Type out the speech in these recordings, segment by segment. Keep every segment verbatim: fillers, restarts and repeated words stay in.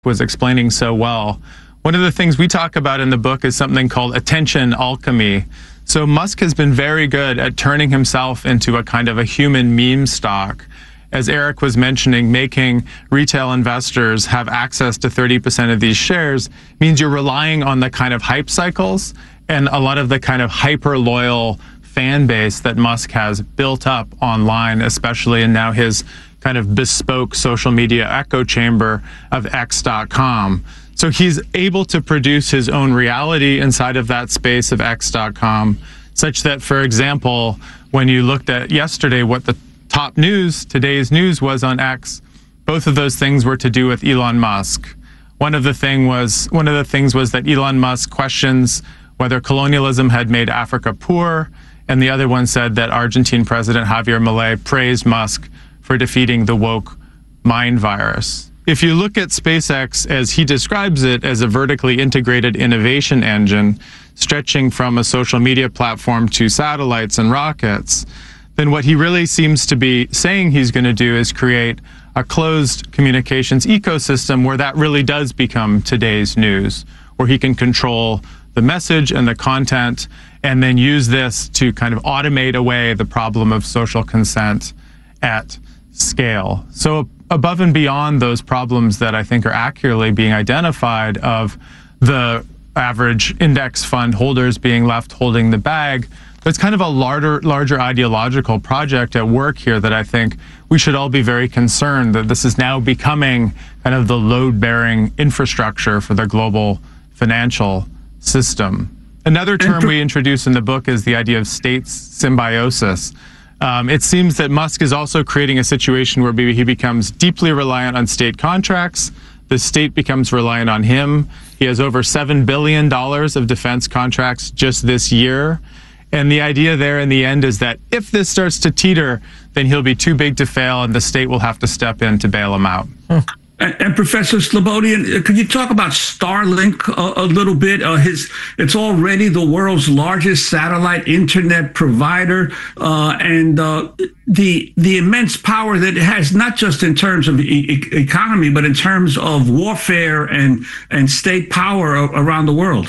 was explaining so well. One of the things we talk about in the book is something called attention alchemy. So Musk has been very good at turning himself into a kind of a human meme stock. As Eric was mentioning, making retail investors have access to thirty percent of these shares means you're relying on the kind of hype cycles and a lot of the kind of hyper loyal fan base that Musk has built up online, especially in now his kind of bespoke social media echo chamber of X dot com. So he's able to produce his own reality inside of that space of X dot com, such that, for example, when you looked at yesterday what the top news, today's news was on X, both of those things were to do with Elon Musk. One of the thing was one of the things was that Elon Musk questions whether colonialism had made Africa poor, and the other one said that Argentine President Javier Milei praised Musk for defeating the woke mind virus. If you look at SpaceX as he describes it as a vertically integrated innovation engine, stretching from a social media platform to satellites and rockets, then what he really seems to be saying he's going to do is create a closed communications ecosystem where that really does become today's news, where he can control the message and the content and then use this to kind of automate away the problem of social consent at scale. So above and beyond those problems that I think are accurately being identified of the average index fund holders being left holding the bag, there's kind of a larger, larger ideological project at work here that I think we should all be very concerned that this is now becoming kind of the load-bearing infrastructure for the global financial system. Another term we introduce in the book is the idea of state symbiosis. Um, it seems that Musk is also creating a situation where he becomes deeply reliant on state contracts. The state becomes reliant on him. He has over seven billion dollars of defense contracts just this year. And the idea there in the end is that if this starts to teeter, then he'll be too big to fail and the state will have to step in to bail him out. Huh. And, and Professor Slobodian, could you talk about Starlink a, a little bit? Uh, his, it's already the world's largest satellite internet provider, uh, and uh, the the immense power that it has, not just in terms of e economy, but in terms of warfare and and state power around the world.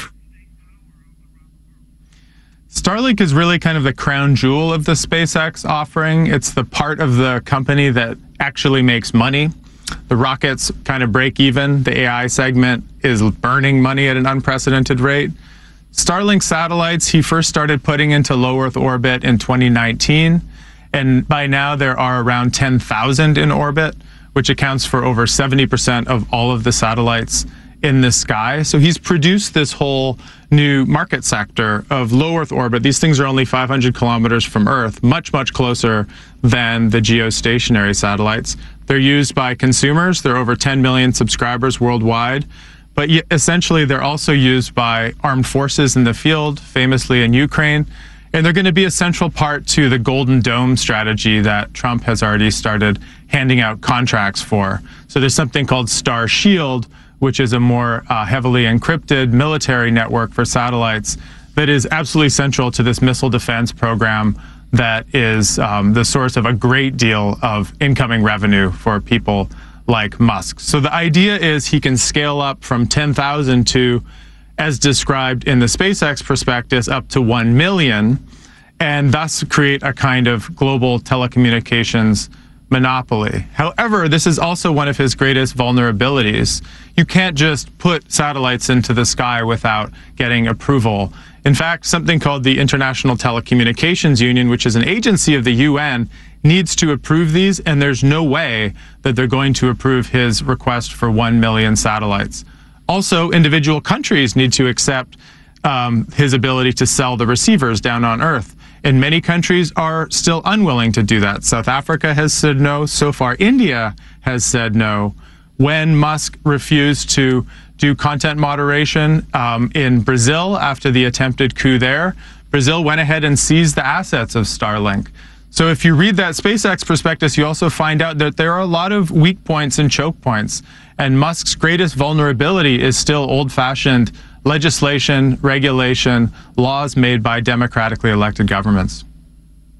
Starlink is really kind of the crown jewel of the SpaceX offering. It's the part of the company that actually makes money. The rockets kind of break even. The A I segment is burning money at an unprecedented rate. Starlink satellites, he first started putting into low Earth orbit in twenty nineteen. And by now there are around ten thousand in orbit, which accounts for over seventy percent of all of the satellites in the sky. So he's produced this whole new market sector of low Earth orbit. These things are only five hundred kilometers from Earth, much, much closer than the geostationary satellites. They're used by consumers. There are over ten million subscribers worldwide. But essentially, they're also used by armed forces in the field, famously in Ukraine. And they're going to be a central part to the Golden Dome strategy that Trump has already started handing out contracts for. So there's something called Star Shield, which is a more uh, heavily encrypted military network for satellites that is absolutely central to this missile defense program that is um, the source of a great deal of incoming revenue for people like Musk. So the idea is he can scale up from ten thousand to, as described in the SpaceX prospectus, up to one million, and thus create a kind of global telecommunications monopoly. However, this is also one of his greatest vulnerabilities. You can't just put satellites into the sky without getting approval. In fact, something called the International Telecommunications Union, which is an agency of the U N, needs to approve these, and there's no way that they're going to approve his request for one million satellites. Also, individual countries need to accept um, his ability to sell the receivers down on Earth. And many countries are still unwilling to do that. South Africa has said no. So far, India has said no. When Musk refused to do content moderation um, in Brazil after the attempted coup there, Brazil went ahead and seized the assets of Starlink. So if you read that SpaceX prospectus, you also find out that there are a lot of weak points and choke points. And Musk's greatest vulnerability is still old-fashioned legislation, regulation, laws made by democratically elected governments.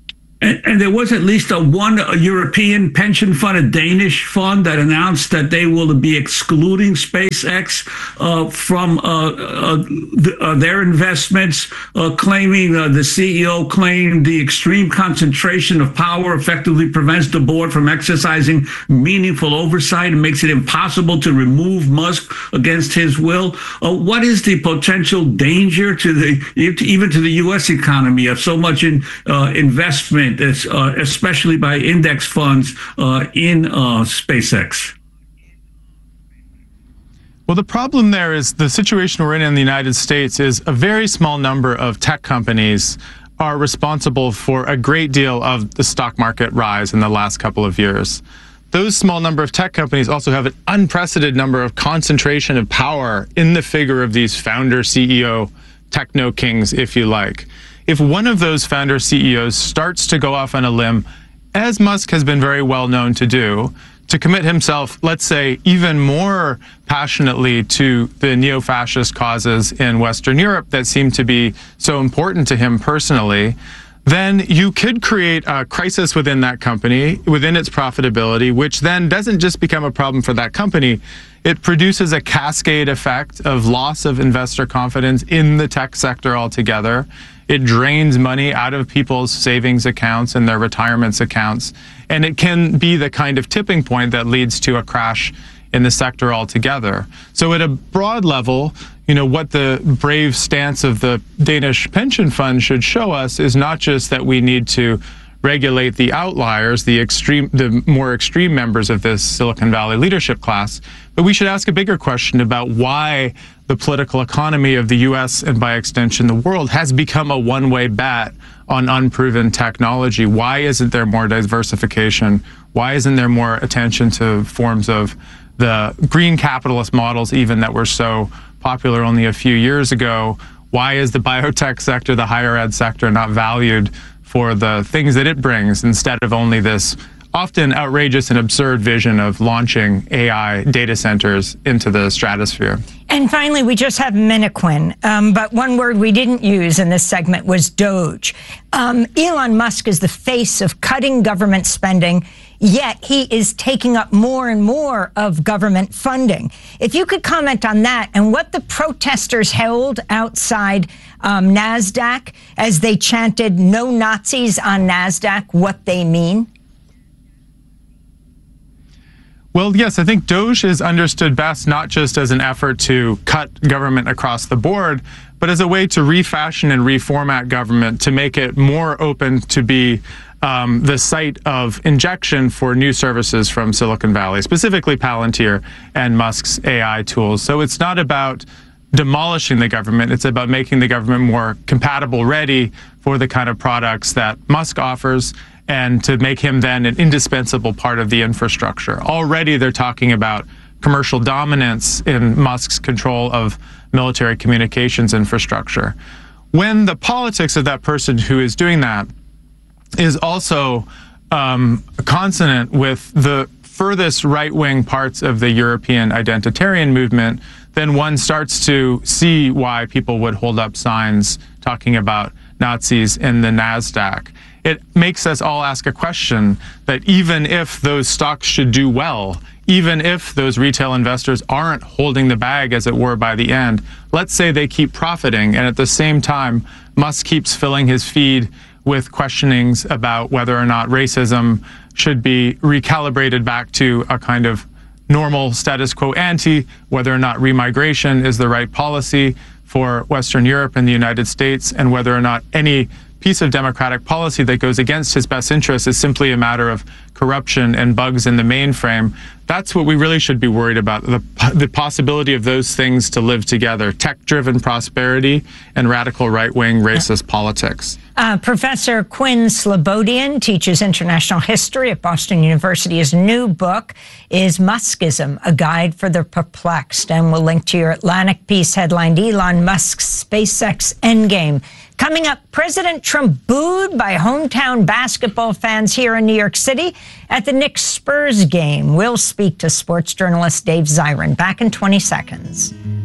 And, and there was at least a one a European pension fund, a Danish fund, that announced that they will be excluding SpaceX uh, from uh, uh, the, uh, their investments, uh, claiming uh, the C E O claimed the extreme concentration of power effectively prevents the board from exercising meaningful oversight and makes it impossible to remove Musk against his will. Uh, what is the potential danger to the even to the U S economy of so much in uh, investment, uh, especially by index funds uh, in uh, SpaceX? Well, the problem there is the situation we're in in the United States is a very small number of tech companies are responsible for a great deal of the stock market rise in the last couple of years. Those small number of tech companies also have an unprecedented number of concentration of power in the figure of these founder C E O techno kings, if you like. If one of those founder C E Os starts to go off on a limb, as Musk has been very well known to do, to commit himself, let's say, even more passionately to the neo-fascist causes in Western Europe that seem to be so important to him personally, then you could create a crisis within that company, within its profitability, which then doesn't just become a problem for that company. It produces a cascade effect of loss of investor confidence in the tech sector altogether. It drains money out of people's savings accounts and their retirements accounts. And it can be the kind of tipping point that leads to a crash in the sector altogether. So at a broad level, you know, what the brave stance of the Danish pension fund should show us is not just that we need to regulate the outliers, the extreme, the more extreme members of this Silicon Valley leadership class, but we should ask a bigger question about why the political economy of the U S and by extension the world has become a one-way bet on unproven technology. Why isn't there more diversification? Why isn't there more attention to forms of the green capitalist models even that were so popular only a few years ago? Why is the biotech sector, the higher ed sector, not valued for the things that it brings instead of only this often outrageous and absurd vision of launching A I data centers into the stratosphere? And finally, we just have Miniquin, um, but one word we didn't use in this segment was Doge. Um, Elon Musk is the face of cutting government spending, yet he is taking up more and more of government funding. If you could comment on that and what the protesters held outside um, NASDAQ as they chanted "No Nazis on NASDAQ," what they mean? Well, yes, I think Doge is understood best not just as an effort to cut government across the board, but as a way to refashion and reformat government to make it more open to be um, the site of injection for new services from Silicon Valley, specifically Palantir and Musk's A I tools. So it's not about demolishing the government. It's about making the government more compatible, ready for the kind of products that Musk offers, and to make him then an indispensable part of the infrastructure. Already they're talking about commercial dominance in Musk's control of military communications infrastructure. When the politics of that person who is doing that is also um, consonant with the furthest right-wing parts of the European identitarian movement, then one starts to see why people would hold up signs talking about Nazis in the NASDAQ. It makes us all ask a question that even if those stocks should do well, even if those retail investors aren't holding the bag, as it were, by the end, let's say they keep profiting, and at the same time, Musk keeps filling his feed with questionings about whether or not racism should be recalibrated back to a kind of normal status quo ante, whether or not remigration is the right policy for Western Europe and the United States, and whether or not any piece of democratic policy that goes against his best interests is simply a matter of corruption and bugs in the mainframe. That's what we really should be worried about, the, the possibility of those things to live together, tech-driven prosperity and radical right-wing racist politics. Uh, Professor Quinn Slobodian teaches international history at Boston University. His new book is Muskism, A Guide for the Perplexed, and we'll link to your Atlantic piece headlined Elon Musk's SpaceX Endgame. Coming up, President Trump booed by hometown basketball fans here in New York City at the Knicks-Spurs game. We'll speak to sports journalist Dave Zirin. Back in twenty seconds.